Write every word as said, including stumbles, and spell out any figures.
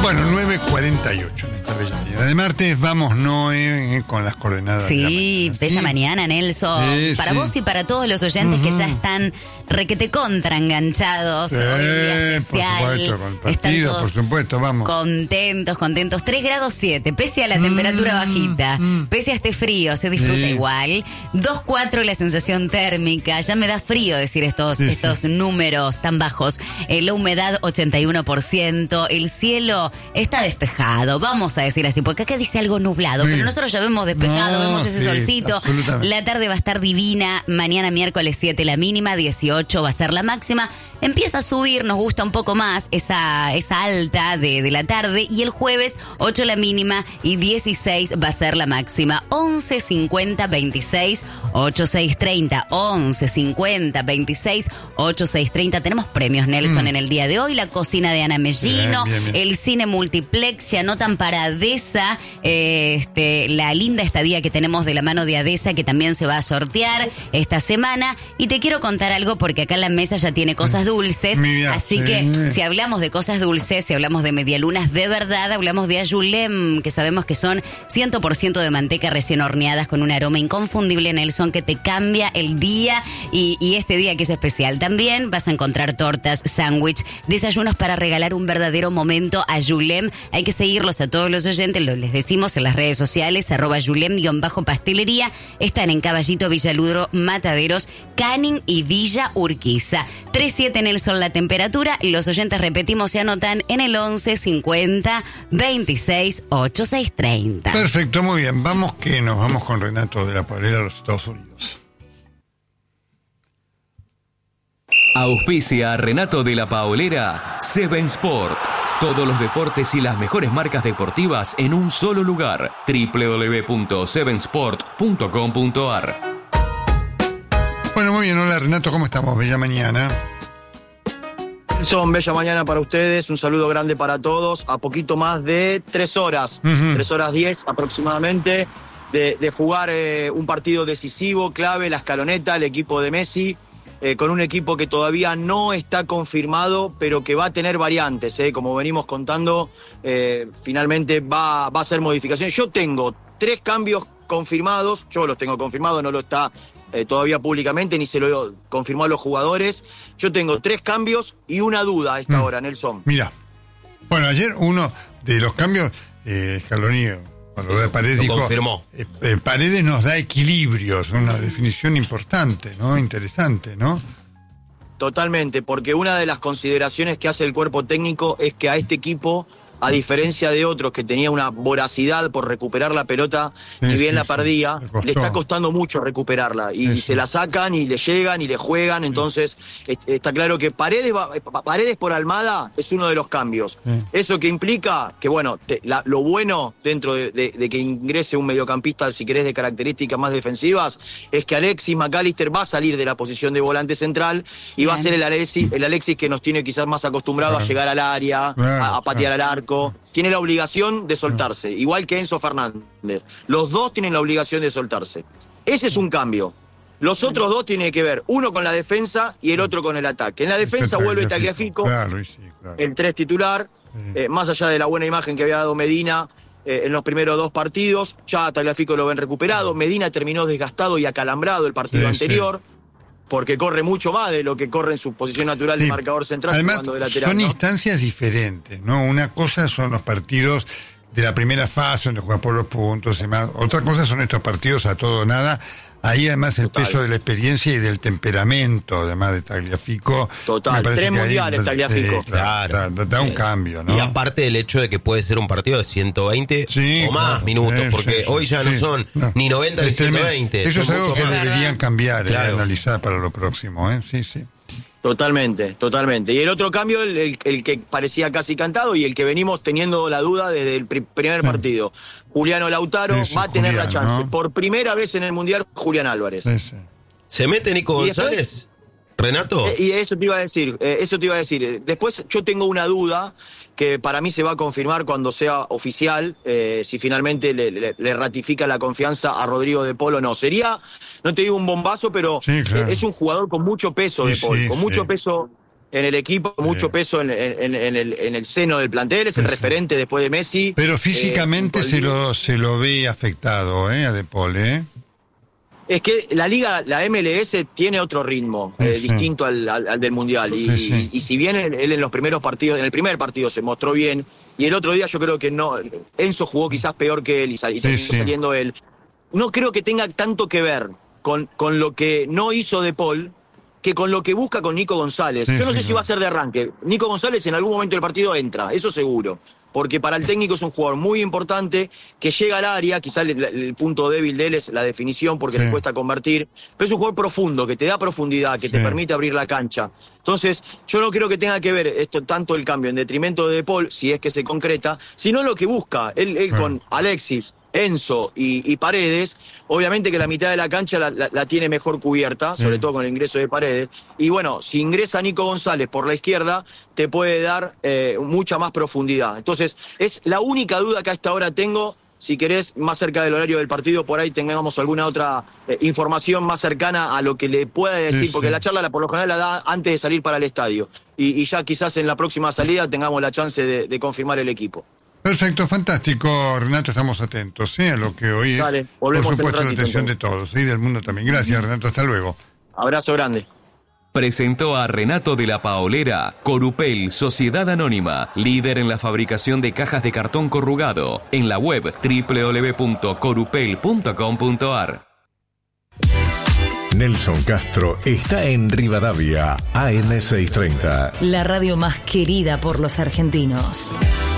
Bueno, nueve cuarenta y ocho en esta bella mañana de martes. Vamos, Noé, eh, con las coordenadas. Sí, de la bella ¿sí? mañana, Nelson. Sí, para sí. vos y para todos los oyentes uh-huh. que ya están requete contra enganchados. Sí, hoy día especial. Por supuesto, con partido, están todos por supuesto, vamos. Contentos, contentos. tres grados siete, pese a la mm, temperatura bajita, mm. pese a este frío, se disfruta sí. igual. dos cuatro la sensación térmica. Ya me da frío decir estos, sí, estos sí. números tan bajos. Eh, la humedad ochenta y uno por ciento. El cielo está despejado, vamos a decir así, porque acá dice algo nublado, sí. pero nosotros ya vemos despejado, no, vemos ese sí, solcito. La tarde va a estar divina. Mañana miércoles siete la mínima, dieciocho va a ser la máxima. Empieza a subir, nos gusta un poco más esa, esa alta de, de la tarde. Y el jueves ocho la mínima y dieciséis va a ser la máxima. once cincuenta veintiséis ochenta y seis treinta. once cincuenta veintiséis ochenta y seis treinta. Tenemos premios, Nelson, mm. en el día de hoy. La cocina de Ana Mellino, bien, bien, bien. El cine multiplex. Se anotan para Adesa, eh, este, la linda estadía que tenemos de la mano de Adesa, que también se va a sortear esta semana. Y te quiero contar algo, porque acá en la mesa ya tiene cosas dulces. Mira, así sí. que si hablamos de cosas dulces, si hablamos de medialunas de verdad, hablamos de Ayulem, que sabemos que son cien por ciento de manteca recién horneadas con un aroma inconfundible, Nelson, que te cambia el día y, y este día que es especial. También vas a encontrar tortas, sándwich, desayunos para regalar un verdadero momento. Ayulem, hay que seguirlos a todos los oyentes, lo les decimos en las redes sociales, arroba Ayulem-pastelería. Están en Caballito, Villaludro, Mataderos, Canning y Villa Urquiza. tres siete Nelson la temperatura. Los oyentes, repetimos, se anotan en el once cincuenta veintiséis ochenta y seis treinta. Perfecto, muy bien. Vamos que nos vamos con Renato de la Paulera a los Estados Unidos. Auspicia Renato de la Paulera, Seven Sport. Todos los deportes y las mejores marcas deportivas en un solo lugar. doble u doble u doble u punto seven sport punto com punto a r. Bueno, muy bien. Hola, Renato, ¿cómo estamos? Bella mañana. Son bella mañana para ustedes, un saludo grande para todos, a poquito más de tres horas, uh-huh. tres horas diez aproximadamente, de, de jugar eh, un partido decisivo, clave, la escaloneta, el equipo de Messi, eh, con un equipo que todavía no está confirmado, pero que va a tener variantes, eh, como venimos contando, eh, finalmente va, va a hacer modificaciones. Yo tengo tres cambios confirmados, yo los tengo confirmados, no lo está Eh, todavía públicamente, ni se lo confirmó a los jugadores. Yo tengo tres cambios y una duda a esta mm. hora, Nelson. Mira, bueno, ayer uno de los cambios, eh, Scaloni, cuando lo de Paredes lo dijo, confirmó. Eh, eh, Paredes nos da equilibrios, una definición importante, ¿no? Interesante, ¿no? Totalmente, porque una de las consideraciones que hace el cuerpo técnico es que a este equipo, a diferencia de otros que tenía una voracidad por recuperar la pelota, sí, y bien sí, la perdía, sí, le, le está costando mucho recuperarla. Y sí, se sí. la sacan y le llegan y le juegan. Sí. Entonces, es, está claro que Paredes, va, Paredes por Almada es uno de los cambios. Sí. Eso que implica que, bueno, te, la, lo bueno dentro de, de, de que ingrese un mediocampista, si querés, de características más defensivas, es que Alexis McAllister va a salir de la posición de volante central y bien. va a ser el Alexis, el Alexis que nos tiene quizás más acostumbrado claro. a llegar al área, claro, a, a patear claro. al arco. Tiene la obligación de soltarse, igual que Enzo Fernández. Los dos tienen la obligación de soltarse. Ese es un cambio. Los otros dos tienen que ver, uno con la defensa y el otro con el ataque. En la defensa vuelve Tagliafico, claro, sí, claro. el tres titular, sí. eh, más allá de la buena imagen que había dado Medina eh, en los primeros dos partidos, ya Tagliafico lo ven recuperado. Medina terminó desgastado y acalambrado el partido sí, anterior. Sí. Porque corre mucho más de lo que corre en su posición natural sí. de marcador central. Además, de lateral, son ¿no? instancias diferentes, ¿no? Una cosa son los partidos de la primera fase, donde juegan por los puntos y demás. Otra cosa son estos partidos a todo o nada. Ahí además el Total. peso de la experiencia y del temperamento, además de Tagliafico. Total, tres mundiales ahí, Tagliafico. Eh, claro, da, da, da un cambio, ¿no? Y aparte del hecho de que puede ser un partido de ciento veinte sí, o más claro, minutos, sí, porque sí, hoy ya sí, no son no. ni noventa ni ciento veinte. Eso es algo que más. deberían cambiar, claro. eh, analizar para lo próximo, ¿eh? Sí, sí. Totalmente, totalmente. Y el otro cambio, el, el, el que parecía casi cantado y el que venimos teniendo la duda desde el pr- primer sí. partido. Juliano Lautaro sí, sí, va a tener Julián, la chance. ¿no? Por primera vez en el Mundial, Julián Álvarez. Sí, sí. ¿Se mete Nico González? Después, ¿Renato? Eh, y eso te iba a decir, eh, eso te iba a decir. Después yo tengo una duda que para mí se va a confirmar cuando sea oficial, eh, si finalmente le, le, le ratifica la confianza a Rodrigo de Paul o no. Sería, no te digo un bombazo, pero sí, claro. es un jugador con mucho peso sí, de Paul, sí, con mucho sí. peso en el equipo, mucho sí. peso en, en, en, el, en el seno del plantel, es el sí. referente después de Messi. Pero físicamente eh, se lo se lo ve afectado, ¿eh? A De Paul, ¿eh? Es que la liga, la M L S tiene otro ritmo, eh, sí. distinto al, al, al del Mundial. Y, sí, sí. y, y si bien él, él en los primeros partidos, en el primer partido se mostró bien, y el otro día yo creo que no, Enzo jugó quizás peor que él y, sal, y sí, sí. saliendo él. No creo que tenga tanto que ver con, con lo que no hizo De Paul que con lo que busca con Nico González. Sí, yo no sé sí, si no. va a ser de arranque. Nico González en algún momento del partido entra, eso seguro. Porque para el técnico es un jugador muy importante, que llega al área, quizás el, el punto débil de él es la definición, porque sí. le cuesta convertir, pero es un jugador profundo, que te da profundidad, que sí. te permite abrir la cancha. Entonces, yo no creo que tenga que ver esto tanto el cambio en detrimento de De Paul, si es que se concreta, sino lo que busca. Él, él bueno. con Alexis, Enzo y, y Paredes, obviamente que la mitad de la cancha la, la, la tiene mejor cubierta, sobre sí. todo con el ingreso de Paredes, y bueno, si ingresa Nico González por la izquierda, te puede dar eh, mucha más profundidad. Entonces, es la única duda que hasta ahora tengo. Si querés, más cerca del horario del partido, por ahí tengamos alguna otra eh, información más cercana a lo que le pueda decir, sí, porque sí. la charla la, por lo general la da antes de salir para el estadio, y, y ya quizás en la próxima salida tengamos la chance de, de confirmar el equipo. Perfecto, fantástico, Renato, estamos atentos, ¿sí? A lo que hoy Dale, es, por supuesto, la atención entonces. de todos, y del mundo también. Gracias, uh-huh. Renato, hasta luego. Abrazo grande. Presentó a Renato de la Paolera, Corupel, Sociedad Anónima, líder en la fabricación de cajas de cartón corrugado, en la web doble u doble u doble u punto corupel punto com punto a r. Nelson Castro está en Rivadavia, A M seiscientos treinta. La radio más querida por los argentinos.